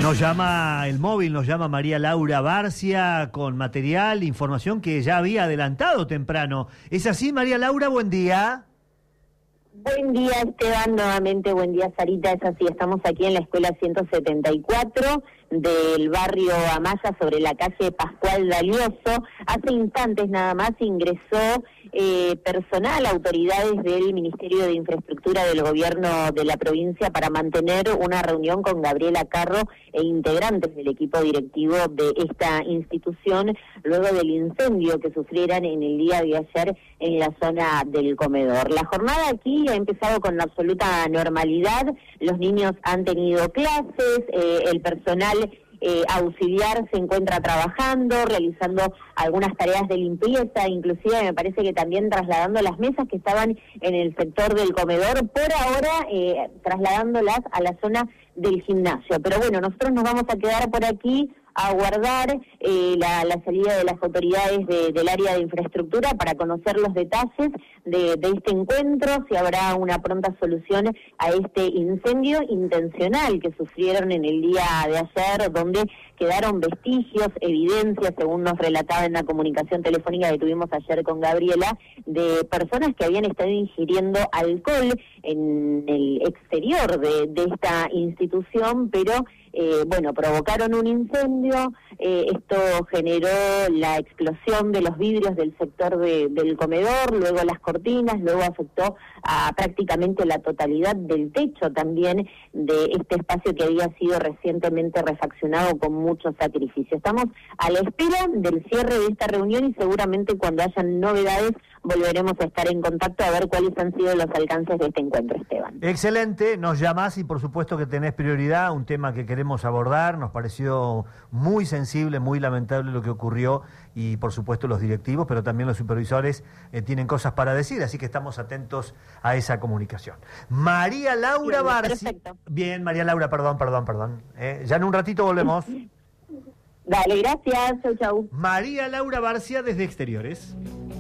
Nos llama el móvil, nos llama María Laura Barcia con material, información que ya había adelantado temprano. ¿Es así, María Laura? Buen día. Buen día, Esteban, nuevamente buen día, Sarita. Es así, estamos aquí en la escuela 174 del barrio Amaya, sobre la calle Pascual D'Alioso. Hace instantes nada más ingresó personal, autoridades del Ministerio de Infraestructura del Gobierno de la provincia para mantener una reunión con Gabriela Carro e integrantes del equipo directivo de esta institución, luego del incendio que sufrieran en el día de ayer en la zona del comedor. La jornada aquí ha empezado con absoluta normalidad, los niños han tenido clases, el personal auxiliar se encuentra trabajando, realizando algunas tareas de limpieza, inclusive me parece que también trasladando las mesas que estaban en el sector del comedor, por ahora trasladándolas a la zona del gimnasio. Pero bueno, nosotros nos vamos a quedar por aquí a aguardar la salida de las autoridades del área de infraestructura para conocer los detalles de este encuentro, si habrá una pronta solución a este incendio intencional que sufrieron en el día de ayer, donde quedaron vestigios, evidencias, según nos relataba en la comunicación telefónica que tuvimos ayer con Gabriela, de personas que habían estado ingiriendo alcohol en el exterior de esta institución, pero bueno, provocaron un incendio, esto generó la explosión de los vidrios del sector del comedor, luego las cortinas, luego afectó a prácticamente la totalidad del techo también de este espacio que había sido recientemente refaccionado con mucho sacrificio. Estamos a la espera del cierre de esta reunión y seguramente cuando hayan novedades volveremos a estar en contacto a ver cuáles han sido los alcances de este encuentro, Esteban. Excelente, nos llamás y por supuesto que tenés prioridad, un tema que queremos abordar, nos pareció muy sensible, muy lamentable lo que ocurrió y por supuesto los directivos, pero también los supervisores tienen cosas para decir, así que estamos atentos a esa comunicación. María Laura Barcia. Bien, María Laura, perdón. Ya en un ratito volvemos. Dale, gracias, chau. María Laura Barcia desde Exteriores.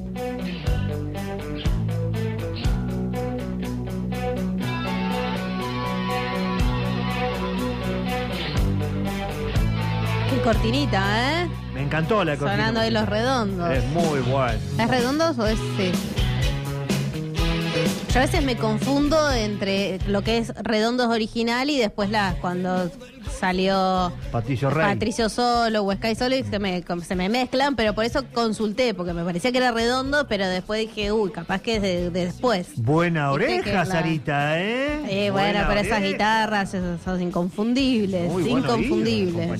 Qué cortinita, ¿eh? Me encantó la cortina. Sonando de Los Redondos. Es muy bueno. ¿Es Redondos o es sí? Yo a veces me confundo entre lo que es Redondos original y después cuando salió Patricio Solo o Sky Solo y se me mezclan, pero por eso consulté, porque me parecía que era Redondo, pero después dije, capaz que es de después. Buena oreja, Sarita, ¿eh? Bueno, pero esas guitarras son inconfundibles, muy inconfundibles.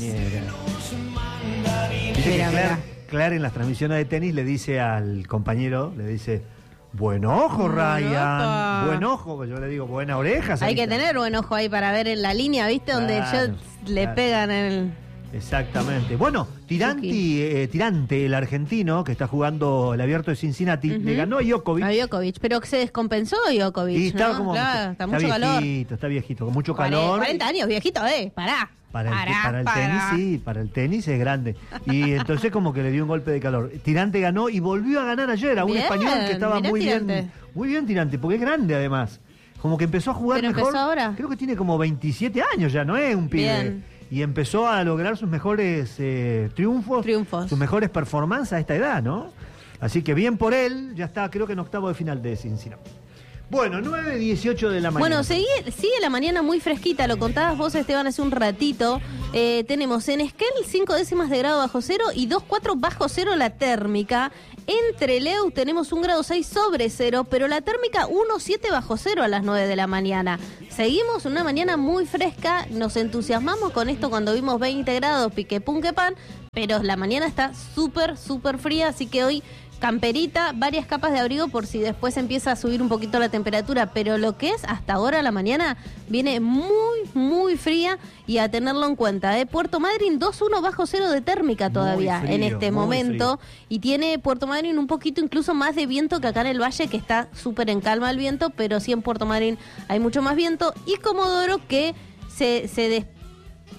Mira. Clara en las transmisiones de tenis le dice al compañero, buen ojo, Ryan. Buen ojo, yo le digo, buena oreja. Sarita. Hay que tener buen ojo ahí para ver en la línea, ¿viste? Donde le pegan el... Exactamente. Bueno, Tirante, el argentino, que está jugando el Abierto de Cincinnati, le ganó a Djokovic. Pero que se descompensó Djokovic, y está, ¿no? Está mucho calor. Está viejito, con mucho calor. 40 años, viejito, pará. Para el tenis es grande. Y entonces como que le dio un golpe de calor. Tirante ganó y volvió a ganar ayer a un español que estaba muy bien. Muy bien Tirante, porque es grande además. Como que empezó a jugar mejor. Empezó ahora. Creo que tiene como 27 años ya, no es un pibe. Bien. Y empezó a lograr sus mejores triunfos, sus mejores performances a esta edad, ¿no? Así que bien por él, ya está, creo que en octavo de final de Cincinnati. Bueno, 9:18 de la mañana. Bueno, sigue la mañana muy fresquita, lo contabas vos, Esteban, hace un ratito. Tenemos en Esquel 5 décimas de grado bajo cero y 2,4 bajo cero la térmica. En Trelew tenemos 1,6 grados sobre cero, pero la térmica 1,7 bajo cero a las 9 de la mañana. Seguimos una mañana muy fresca, nos entusiasmamos con esto cuando vimos 20 grados, pique pun que pan, pero la mañana está súper fría, así que hoy camperita, varias capas de abrigo por si después empieza a subir un poquito la temperatura, pero lo que es hasta ahora la mañana viene muy fría y a tenerlo en cuenta. Puerto Madryn 2,1 bajo cero de térmica todavía en este momento y tiene Puerto Madryn un poquito incluso más de viento que acá en el Valle, que está súper en calma el viento, pero sí en Puerto Madryn hay mucho más viento, y Comodoro que se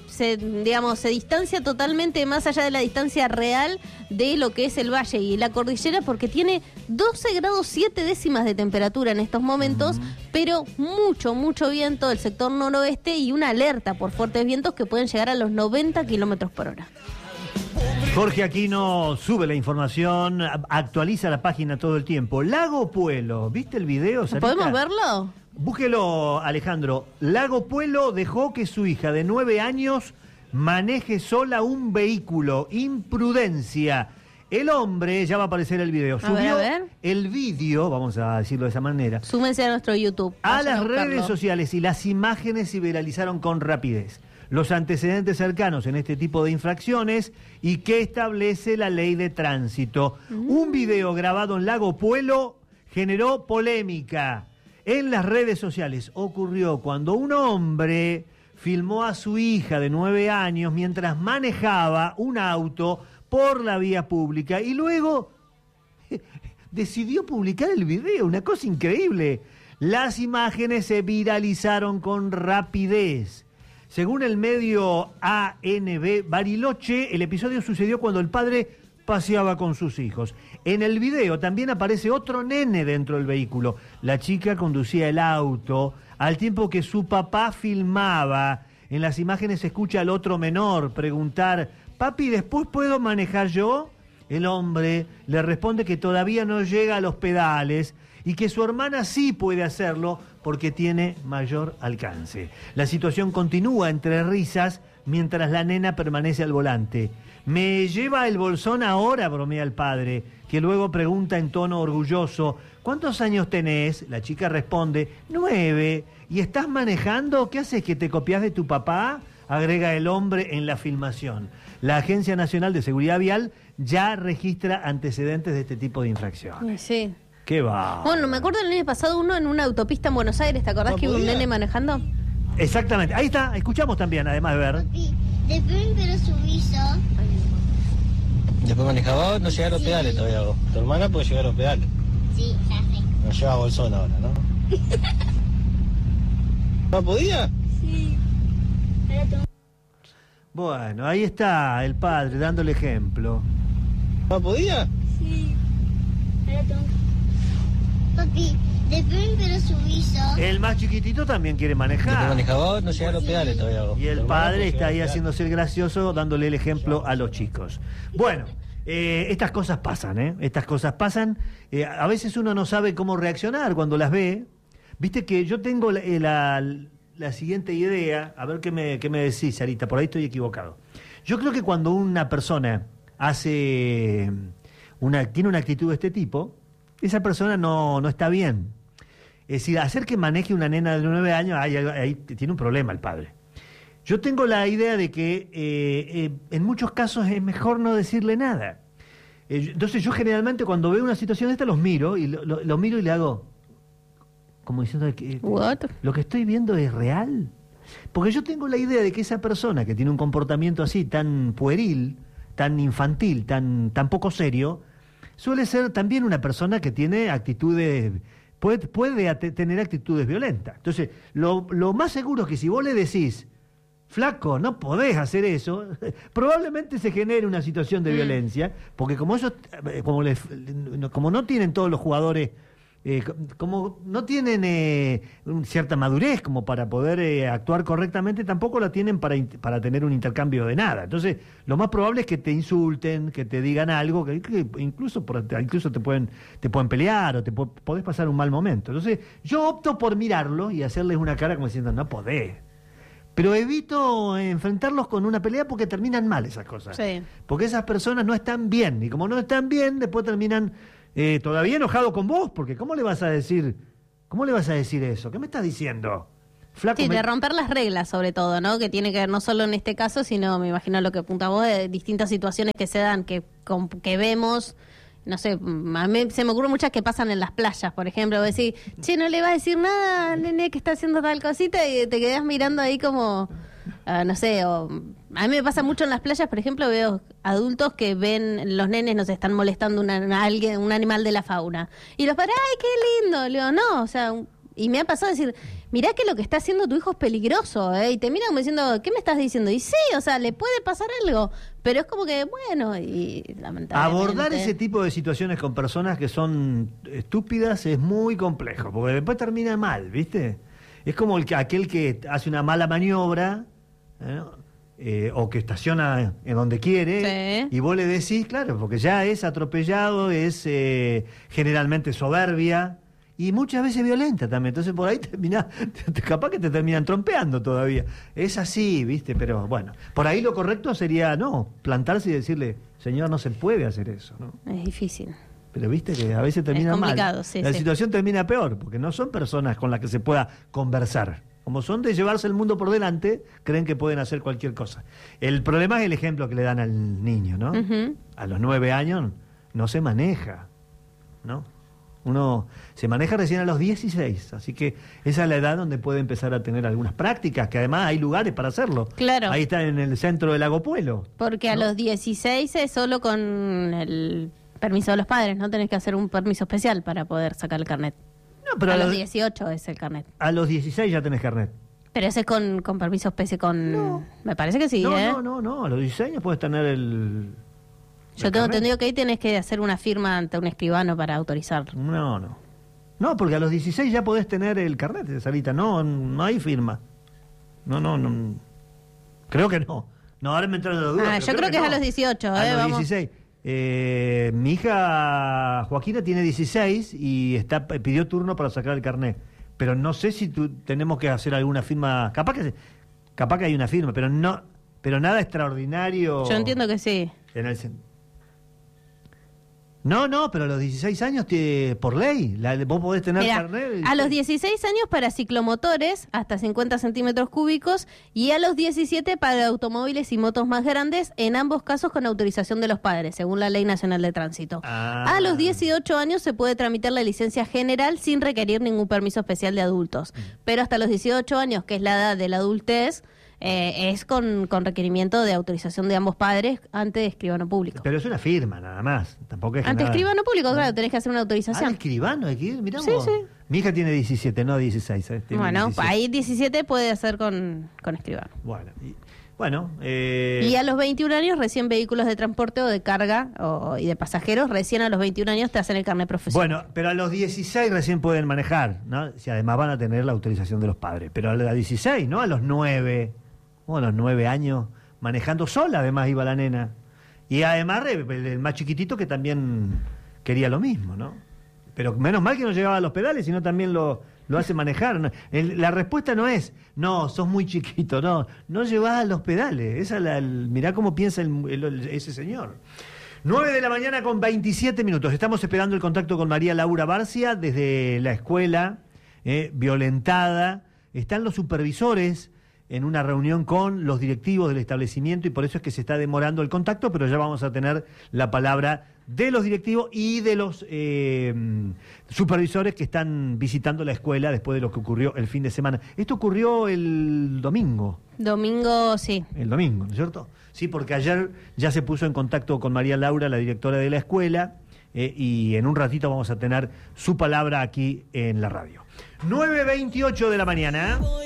se distancia totalmente más allá de la distancia real de lo que es el valle y la cordillera, porque tiene 12 grados 7 décimas de temperatura en estos momentos, pero mucho viento del sector noroeste y una alerta por fuertes vientos que pueden llegar a los 90 kilómetros por hora. Jorge Aquino sube la información, actualiza la página todo el tiempo. Lago Puelo, ¿viste el video, Sarita? ¿Podemos verlo? Búsquelo, Alejandro. Lago Puelo dejó que su hija de 9 años maneje sola un vehículo. Imprudencia. El hombre, ya va a aparecer el video, subió a ver. el vídeo, vamos a decirlo de esa manera, Súmense a nuestro YouTube. a Vayan las buscarlo. redes sociales y las imágenes se viralizaron con rapidez. Los antecedentes cercanos en este tipo de infracciones y qué establece la ley de tránsito. Un video grabado en Lago Puelo generó polémica en las redes sociales. Ocurrió cuando un hombre filmó a su hija de 9 años mientras manejaba un auto por la vía pública y luego decidió publicar el video, una cosa increíble. Las imágenes se viralizaron con rapidez. Según el medio ANB Bariloche, el episodio sucedió cuando el padre paseaba con sus hijos. En el video también aparece otro nene dentro del vehículo. La chica conducía el auto al tiempo que su papá filmaba. En las imágenes se escucha al otro menor preguntar: «Papi, ¿después puedo manejar yo?». El hombre le responde que todavía no llega a los pedales y que su hermana sí puede hacerlo porque tiene mayor alcance. La situación continúa entre risas mientras la nena permanece al volante. «¿Me lleva el bolsón ahora?», bromea el padre, que luego pregunta en tono orgulloso: «¿Cuántos años tenés?». La chica responde: 9. «¿Y estás manejando? ¿Qué haces, que te copias de tu papá?», agrega el hombre en la filmación. La Agencia Nacional de Seguridad Vial ya registra antecedentes de este tipo de infracciones. Sí. ¡Qué va! Bueno, me acuerdo el año pasado uno en una autopista en Buenos Aires, ¿te acordás No que hubo un podía. nene manejando? Exactamente. Ahí está, escuchamos también, además de ver. Papi, después pero subís, ¿oh? Después manejaba, no llega a los pedales todavía vos. Tu hermana puede llegar a los pedales. Sí, ya sé. No lleva bolsón ahora, ¿no? ¿No podía? Sí. Ahora tengo... Bueno, ahí está el padre dándole ejemplo. ¿No podía? Sí. Ahora tengo... Papi, después pero subís, ¿oh? El más chiquitito también quiere Después manejar. manejaba, no llega a los pedales todavía vos. Y Tu el hermana padre puede está llegar a ahí los haciéndose el gracioso, dándole el ejemplo a los chicos. Bueno, estas cosas pasan, ¿eh? Estas cosas pasan. A veces uno no sabe cómo reaccionar cuando las ve. Viste que yo tengo la siguiente idea, a ver qué me decís, Sarita, por ahí estoy equivocado. Yo creo que cuando una persona tiene una actitud de este tipo, esa persona no está bien. Es decir, hacer que maneje una nena de 9 años, ahí tiene un problema el padre. Yo tengo la idea de que en muchos casos es mejor no decirle nada. Entonces yo generalmente cuando veo una situación de esta los miro y lo miro y le hago como diciendo que What? lo que estoy viendo es real. Porque yo tengo la idea de que esa persona que tiene un comportamiento así tan pueril, tan infantil, tan poco serio, suele ser también una persona que tiene actitudes, puede tener actitudes violentas. Entonces, lo más seguro es que si vos le decís: flaco, no podés hacer eso, probablemente se genere una situación de violencia, porque como ellos, como no tienen todos los jugadores, como no tienen cierta madurez como para poder actuar correctamente, tampoco la tienen para tener un intercambio de nada. Entonces, lo más probable es que te insulten, que te digan algo, que incluso te pueden pelear o podés pasar un mal momento. Entonces, yo opto por mirarlo y hacerles una cara como diciendo: no podés. Pero evito enfrentarlos con una pelea porque terminan mal esas cosas. Sí. Porque esas personas no están bien. Y como no están bien, después terminan todavía enojados con vos. Porque ¿cómo le vas a decir eso? ¿Qué me estás diciendo? Flaco, Sí, de romper las reglas sobre todo, ¿no? Que tiene que ver no solo en este caso, sino, me imagino lo que apunta vos, de distintas situaciones que se dan, que vemos. No sé, a mí se me ocurren muchas que pasan en las playas, por ejemplo. Vos decís: che, no le vas a decir nada al nene que está haciendo tal cosita, y te quedás mirando ahí como, no sé, a mí me pasa mucho en las playas, por ejemplo, veo adultos que ven, los nenes nos están molestando un animal de la fauna. Y los padres: ¡ay, qué lindo! Le digo: no, o sea, y me ha pasado decir: mirá que lo que está haciendo tu hijo es peligroso, ¿eh? Y te mira como diciendo, ¿qué me estás diciendo? Y sí, o sea, le puede pasar algo, pero es como que, bueno, y lamentablemente... Abordar ese tipo de situaciones con personas que son estúpidas es muy complejo, porque después termina mal, ¿viste? Es como aquel que hace una mala maniobra, ¿no? O que estaciona en donde quiere, Sí. y vos le decís, claro, porque ya es atropellado, es generalmente soberbia y muchas veces violenta también. Entonces por ahí capaz que te terminan trompeando todavía. Es así, ¿viste? Pero bueno, por ahí lo correcto sería, no, plantarse y decirle, señor, no se puede hacer eso, ¿no? Es difícil. Pero viste que a veces termina mal. complicado, sí, La sí. situación termina peor, porque no son personas con las que se pueda conversar. Como son de llevarse el mundo por delante, creen que pueden hacer cualquier cosa. El problema es el ejemplo que le dan al niño, ¿no? Ujú. A los 9 años no se maneja, ¿no? Uno se maneja recién a los 16, así que esa es la edad donde puede empezar a tener algunas prácticas, que además hay lugares para hacerlo. Claro. Ahí está en el centro del Lago Puelo. Porque a ¿no? los 16 es solo con el permiso de los padres, no tenés que hacer un permiso especial para poder sacar el carnet. No, pero A los 18 es el carnet. a los 16 ya tenés carnet. Pero ese es con permiso especial, con... No. Me parece que sí, No, ¿eh? no, a los 16 años puedes tener el... Yo tengo entendido que ahí tenés que hacer una firma ante un escribano para autorizarlo. No. No, porque a los 16 ya podés tener el carnet, Sarita. No hay firma. No. Creo que no. No, ahora me entraron las dudas. Ah, yo creo que es a los 18, A los vamos. 16. Mi hija Joaquina tiene 16 y pidió turno para sacar el carnet. Pero no sé si tenemos que hacer alguna firma. Capaz que hay una firma, pero nada extraordinario. Yo entiendo que sí. En el No, pero a los 16 años, por ley, vos podés tener Mira, carnet. a los 16 años para ciclomotores, hasta 50 centímetros cúbicos, y a los 17 para automóviles y motos más grandes, en ambos casos con autorización de los padres, según la Ley Nacional de Tránsito. Ah. A los 18 años se puede tramitar la licencia general sin requerir ningún permiso especial de adultos. Pero hasta los 18 años, que es la edad de la adultez, es con requerimiento de autorización de ambos padres ante escribano público. Pero es una firma, nada más. Tampoco es que Ante nada. escribano público, claro, tenés que hacer una Ah, autorización. escribano, hay que ir, mirá Sí, vos. sí. Mi hija tiene 17, no 16. Tiene Bueno, 17. ahí 17 puede hacer con escribano. Bueno, Y a los 21 años, recién vehículos de transporte o de carga y de pasajeros, recién a los 21 años te hacen el carnet profesional. bueno, pero a los 16 recién pueden manejar, ¿no? Si además van a tener la autorización de los padres. Pero a los 16, ¿no? A los 9. A los 9 años, manejando sola, además iba la nena. Y además el más chiquitito que también quería lo mismo, ¿no? Pero menos mal que no llegaba a los pedales, sino también lo hace manejar. ¿No? La respuesta no es, no, sos muy chiquito, no llevás a los pedales. Mirá cómo piensa ese señor. 9 de la mañana con 27 minutos. Estamos esperando el contacto con María Laura Barcia desde la escuela, violentada. Están los supervisores en una reunión con los directivos del establecimiento y por eso es que se está demorando el contacto, pero ya vamos a tener la palabra de los directivos y de los supervisores que están visitando la escuela después de lo que ocurrió el fin de semana. Esto ocurrió el domingo. Domingo, sí. El domingo, ¿no es cierto? Sí, porque ayer ya se puso en contacto con María Laura, la directora de la escuela, y en un ratito vamos a tener su palabra aquí en la radio. 9:28 de la mañana.